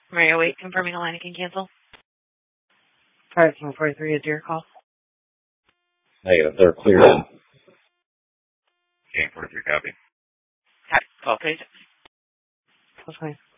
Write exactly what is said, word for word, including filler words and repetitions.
Mario, wait, confirming a line can cancel. Five King forty-three is your call. Negative, they're clear. King forty-three, copy. Copy. Call, please. That's fine.